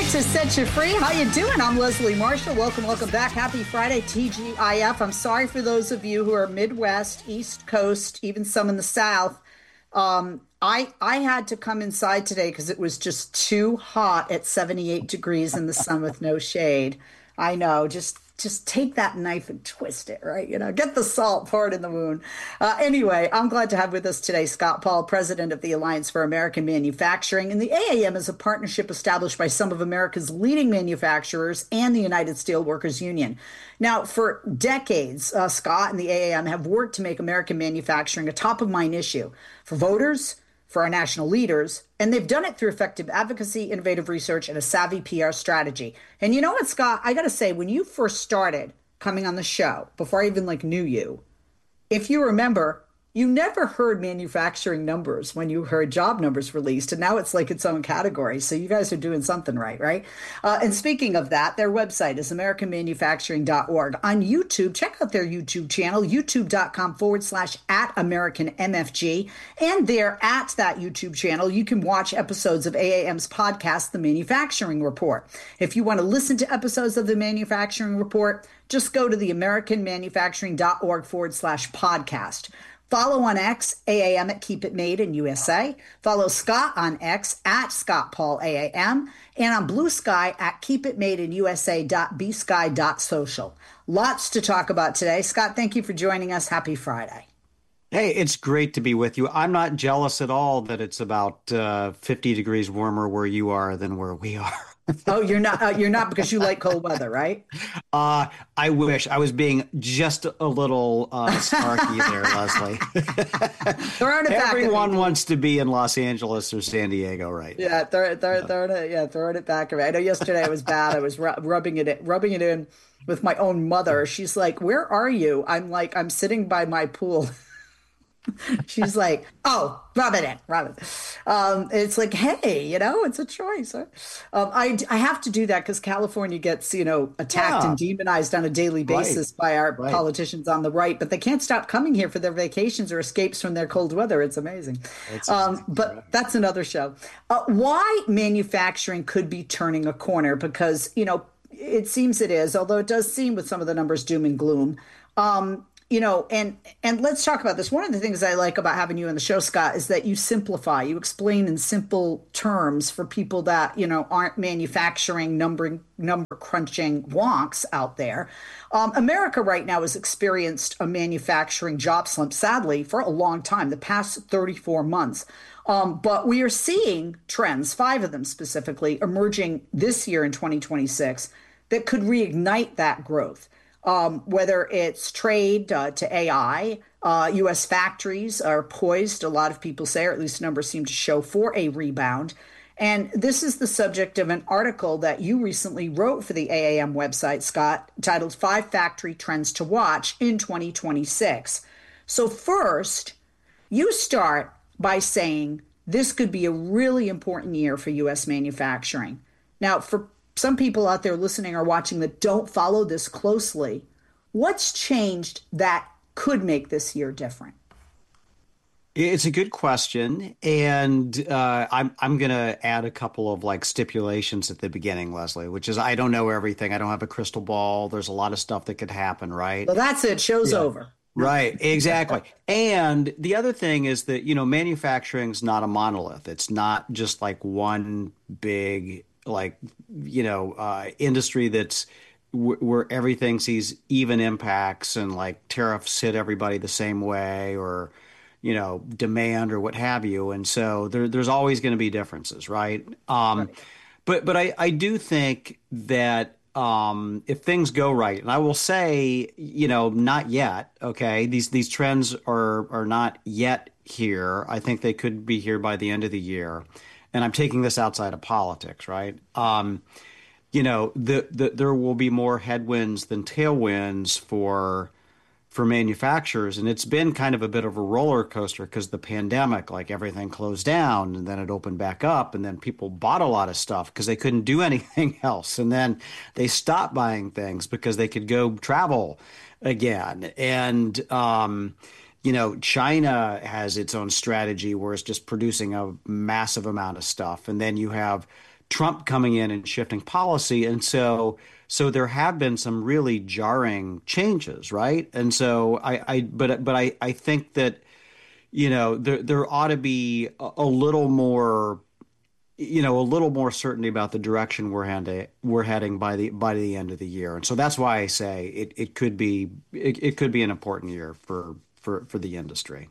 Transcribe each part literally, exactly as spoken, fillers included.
To set you free. How you doing? I'm Leslie Marshall. Welcome, welcome back. Happy Friday, T G I F. I'm sorry for those of you who are Midwest, East Coast, even some in the South. Um, I I had to come inside today because it was just too hot at seventy-eight degrees in the sun with no shade. I know, just just take that knife and twist it, right? You know, get the salt, pour it in the wound. Uh, anyway, I'm glad to have with us today Scott Paul, president of the Alliance for American Manufacturing. And the A A M is a partnership established by some of America's leading manufacturers and the United Steelworkers Union. Now, for decades, uh, Scott and the A A M have worked to make American manufacturing a top-of-mind issue for voters, for our national leaders, and they've done it through effective advocacy, innovative research, and a savvy P R strategy. And you know what, Scott? I got to say, when you first started coming on the show, before I even like knew you, if you remember, you never heard manufacturing numbers when you heard job numbers released, and now it's like its own category. So you guys are doing something right, right? Uh, and speaking of that, their website is american manufacturing dot org. On YouTube, check out their YouTube channel, youtube.com forward slash at American MFG. And there at that YouTube channel, you can watch episodes of A A M's podcast, The Manufacturing Report. If you want to listen to episodes of The Manufacturing Report, just go to the american manufacturing dot org forward slash podcast. Follow on X, A A M at Keep It Made in U S A. Follow Scott on X at Scott Paul A A M. And on Blue Sky at keep it made in U S A dot b sky dot social. Lots to talk about today. Scott, thank you for joining us. Happy Friday. Hey, it's great to be with you. I'm not jealous at all that it's about uh, fifty degrees warmer where you are than where we are. Oh, you're not uh, you're not because you like cold weather, right? Uh, I wish I was being just a little uh, snarky there, Leslie. Throwing it back Everyone wants to be in Los Angeles or San Diego, right? Yeah, throw, throw, yeah. Throwing it, yeah, throwing it back. I know yesterday it was bad. I was ru- rubbing it, rubbing it in with my own mother. She's like, "Where are you?" I'm like, "I'm sitting by my pool." She's like, "Oh, rub it in, rub it." Um, it's like, hey, you know, it's a choice. Huh? Um, I I have to do that because California gets, you know, attacked yeah. and demonized on a daily basis right. by our right. politicians on the right, but they can't stop coming here for their vacations or escapes from their cold weather. It's amazing. It's um, but right. that's another show. Uh, why manufacturing could be turning a corner? Because, you know, it seems it is, although it does seem with some of the numbers doom and gloom. Um, You know, and and let's talk about this. One of the things I like about having you on the show, Scott, is that you simplify, you explain in simple terms for people that, you know, aren't manufacturing, numbering, number crunching wonks out there. Um, America right now has experienced a manufacturing job slump, sadly, for a long time, the past thirty-four months. Um, but we are seeing trends, five of them specifically, emerging this year in twenty twenty-six that could reignite that growth. Um, whether it's trade uh, to A I, uh, U S factories are poised, a lot of people say, or at least numbers seem to show, for a rebound. And this is the subject of an article that you recently wrote for the A A M website, Scott, titled Five Factory Trends to Watch in twenty twenty-six. So first, you start by saying this could be a really important year for U S manufacturing. Now, for some people out there listening or watching that don't follow this closely, what's changed that could make this year different? It's a good question, and uh, I'm I'm going to add a couple of like stipulations at the beginning, Leslie, which is I don't know everything. I don't have a crystal ball. There's a lot of stuff that could happen, right? Well, that's it. Show's yeah. over. Right, exactly. And the other thing is that, you know, manufacturing's not a monolith. It's not just like one big like, you know, uh, industry that's w- where everything sees even impacts and like tariffs hit everybody the same way or, you know, demand or what have you. And so there, there's always going to be differences, right? Um, right. But but I, I do think that um, if things go right, and I will say, you know, not yet, okay, these these trends are are not yet here. I think they could be here by the end of the year. And I'm taking this outside of politics, right? Um, you know, the, the, there will be more headwinds than tailwinds for for manufacturers. And it's been kind of a bit of a roller coaster because the pandemic, like everything closed down and then it opened back up and then people bought a lot of stuff because they couldn't do anything else. And then they stopped buying things because they could go travel again. And, um, you know, China has its own strategy where it's just producing a massive amount of stuff. And then you have Trump coming in and shifting policy. And so so there have been some really jarring changes, right? And so I, I but but I, I think that, you know, there there ought to be a, a little more, you know, a little more certainty about the direction we're heading we're heading by the by the end of the year. And so that's why I say it, it could be it, it could be an important year for for for the industry.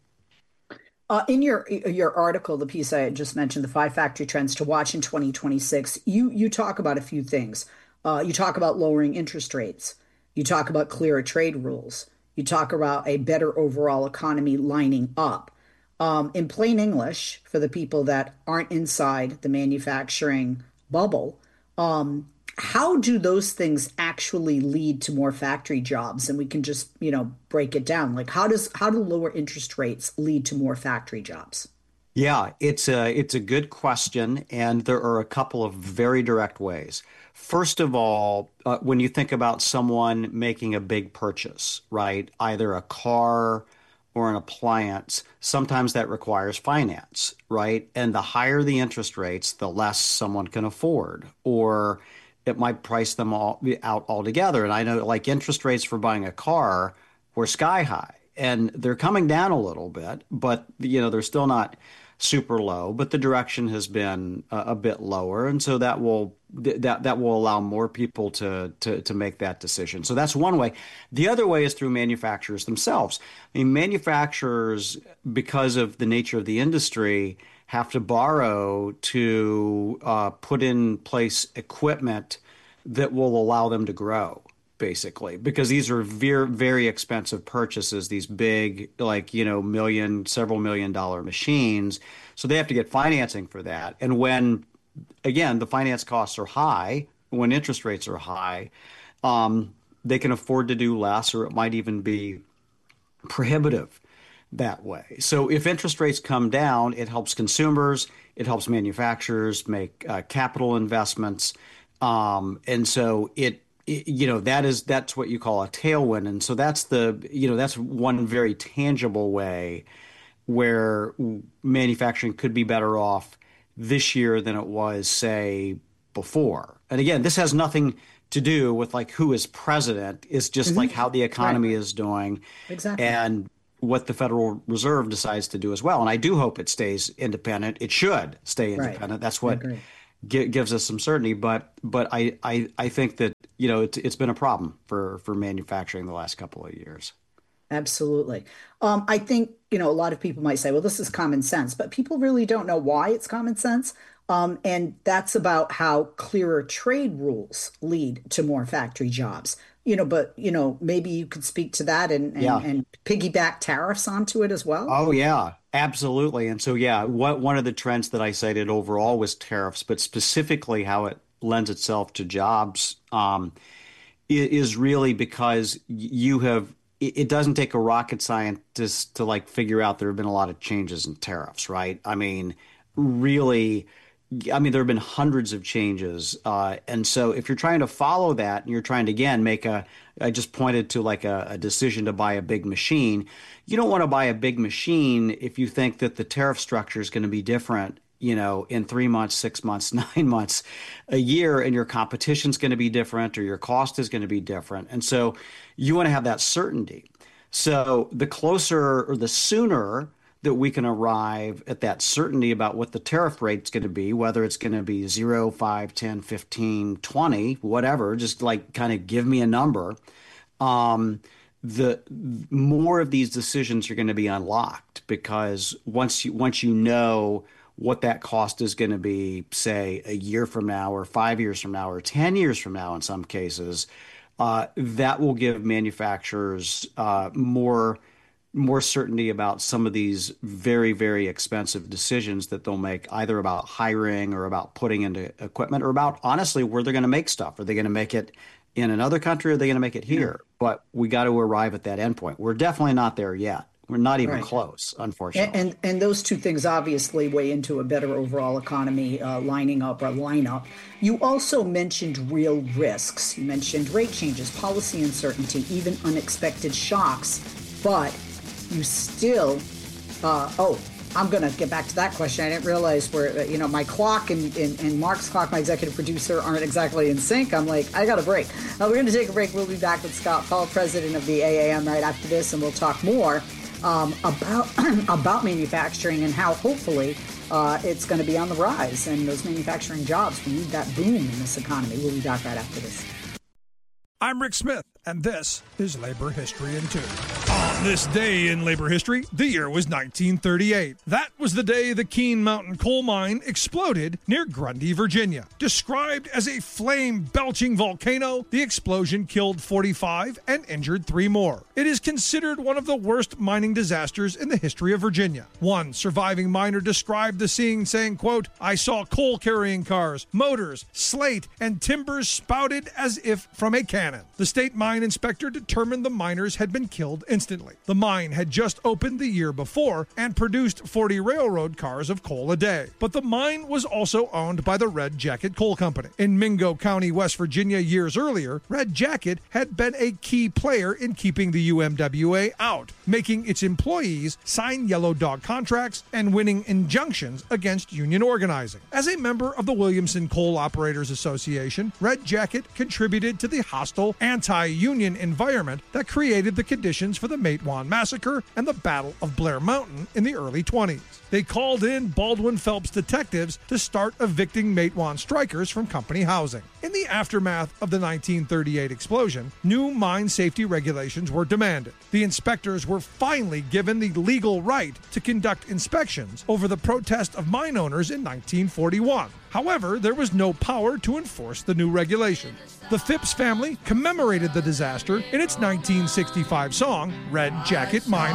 Uh, in your your article, the piece I just mentioned, the five factory trends to watch in twenty twenty-six, you you talk about a few things. Uh, you talk about lowering interest rates. You talk about clearer trade rules. You talk about a better overall economy lining up. Um, in plain English, for the people that aren't inside the manufacturing bubble, um, how do those things actually lead to more factory jobs? And we can just, you know, break it down. Like how does how do lower interest rates lead to more factory jobs? Yeah, it's a it's a good question, and there are a couple of very direct ways. First of all, uh, when you think about someone making a big purchase, right? Either a car or an appliance, sometimes that requires finance, right? And the higher the interest rates, the less someone can afford, or it might price them all out altogether. And I know like interest rates for buying a car were sky high, and they're coming down a little bit, but you know, they're still not super low, but the direction has been a, a bit lower, and so that will that that will allow more people to to to make that decision. So that's one way. The other way is through manufacturers themselves. I mean, manufacturers, because of the nature of the industry, have to borrow to uh, put in place equipment that will allow them to grow, basically, because these are very, very expensive purchases, these big, like, you know, million, several million dollar machines. So they have to get financing for that. And when, again, the finance costs are high, when interest rates are high, um, they can afford to do less, or it might even be prohibitive that way. So if interest rates come down, it helps consumers, it helps manufacturers make uh, capital investments. Um, and so it, it, you know, that is, that's what you call a tailwind. And so that's the, you know, that's one very tangible way where manufacturing could be better off this year than it was, say, before. And again, this has nothing to do with like who is president. It's just Hmm. like how the economy Right. is doing Exactly. and what the Federal Reserve decides to do as well. And I do hope it stays independent. It should stay Right. independent. That's I what agree. gi- gives us some certainty. But but I, I, I think that, you know, it's, it's been a problem for, for manufacturing the last couple of years. Absolutely. Um, I think, you know, a lot of people might say, well, this is common sense, but people really don't know why it's common sense. Um, and that's about how clearer trade rules lead to more factory jobs. You know, but, you know, maybe you could speak to that and, and, Yeah. and piggyback tariffs onto it as well. Oh yeah, absolutely. And so yeah, what one of the trends that I cited overall was tariffs, but specifically how it lends itself to jobs um, i- is really because you have it it doesn't take a rocket scientist to like figure out there have been a lot of changes in tariffs, right? I mean, really, I mean, there have been hundreds of changes. Uh, and so if you're trying to follow that and you're trying to, again, make a, I just pointed to like a, a decision to buy a big machine. You don't want to buy a big machine if you think that the tariff structure is going to be different, you know, in three months, six months, nine months, a year, and your competition's going to be different or your cost is going to be different. And so you want to have that certainty. So the closer or the sooner that we can arrive at that certainty about what the tariff rate's going to be, whether it's going to be zero, five, ten, fifteen, twenty, whatever, just like kind of give me a number. Um, the more of these decisions are going to be unlocked because once you once you know what that cost is going to be, say a year from now or five years from now or ten years from now in some cases, uh, that will give manufacturers uh, more more certainty about some of these very, very expensive decisions that they'll make, either about hiring or about putting into equipment or about honestly where they're going to make stuff. Are they going to make it in another country or are they going to make it Yeah. here? But we got to arrive at that endpoint. We're definitely not there yet. We're not even Right. close, And, unfortunately. and and those two things obviously weigh into a better overall economy uh, lining up or lineup. You also mentioned real risks. You mentioned rate changes, policy uncertainty, even unexpected shocks, but you still, uh, oh, I'm going to get back to that question. I didn't realize where, you know, my clock and, and, and Mark's clock, my executive producer, aren't exactly in sync. I'm like, I got a break. Uh, we're going to take a break. We'll be back with Scott Paul, president of the A A M, right after this, and we'll talk more um, about, about manufacturing and how hopefully uh, it's going to be on the rise. And those manufacturing jobs, we need that boom in this economy. We'll be back right after this. I'm Rick Smith, and this is Labor History in Two. On this day in labor history, the year was nineteen thirty-eight. That was the day the Keene Mountain coal mine exploded near Grundy, Virginia. Described as a flame-belching volcano, the explosion killed forty-five and injured three more. It is considered one of the worst mining disasters in the history of Virginia. One surviving miner described the scene saying, quote, "I saw coal-carrying cars, motors, slate, and timbers spouted as if from a cannon." The state mine inspector determined the miners had been killed instantly. The mine had just opened the year before and produced forty railroad cars of coal a day. But the mine was also owned by the Red Jacket Coal Company. In Mingo County, West Virginia, years earlier, Red Jacket had been a key player in keeping the U M W A out, making its employees sign yellow dog contracts and winning injunctions against union organizing. As a member of the Williamson Coal Operators Association, Red Jacket contributed to the hostile anti-union environment that created the conditions for the Matewan Massacre and the Battle of Blair Mountain in the early twenties. They called in Baldwin Phelps detectives to start evicting Matewan strikers from company housing. In the aftermath of the nineteen thirty-eight explosion, new mine safety regulations were demanded. The inspectors were finally given the legal right to conduct inspections over the protest of mine owners in nineteen forty-one. However, there was no power to enforce the new regulations. The Phipps family commemorated the disaster in its nineteen sixty-five song, Red Jacket Mine